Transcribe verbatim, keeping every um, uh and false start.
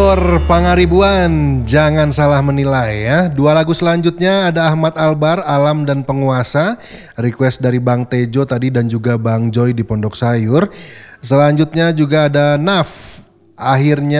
Victor Pangaribuan, jangan salah menilai ya. Dua lagu selanjutnya ada Ahmad Albar, Alam dan Penguasa. Request dari Bang Tejo tadi dan juga Bang Joy di Pondok Sayur. Selanjutnya juga ada Naf, Akhirnya